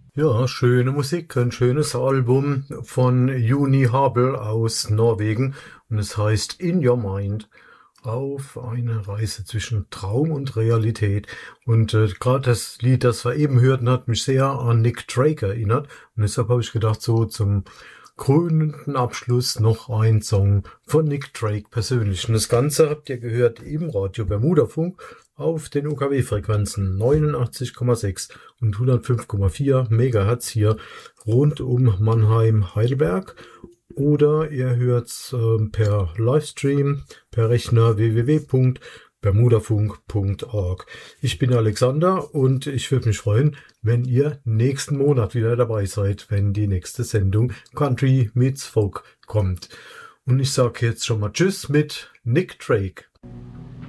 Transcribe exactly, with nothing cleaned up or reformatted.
Ja, schöne Musik, ein schönes Album von Juni Habel aus Norwegen und es heißt In Your Mind. Auf eine Reise zwischen Traum und Realität. Und äh, gerade das Lied, das wir eben hörten, hat mich sehr an Nick Drake erinnert. Und deshalb habe ich gedacht, so zum krönenden Abschluss noch ein Song von Nick Drake persönlich. Und das Ganze habt ihr gehört im Radio Bermudafunk auf den U K W-Frequenzen neunundachtzig Komma sechs und hundertfünf Komma vier Megahertz hier rund um Mannheim-Heidelberg. Oder ihr hört's äh, per Livestream, per Rechner w w w punkt bermudafunk punkt org. Ich bin Alexander und ich würde mich freuen, wenn ihr nächsten Monat wieder dabei seid, wenn die nächste Sendung Country meets Folk kommt. Und ich sage jetzt schon mal Tschüss mit Nick Drake.